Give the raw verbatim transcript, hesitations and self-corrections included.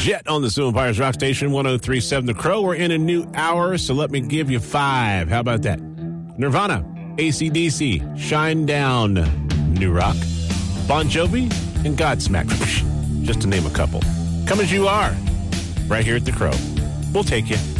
Jet on the Sioux Empires Rock Station, one oh three point seven The Crow. We're in a new hour, so let me give you five. How about that? Nirvana, A C D C, Shine Down, New Rock, Bon Jovi, and Godsmack, just to name a couple. Come as you are, right here at The Crow. We'll take you.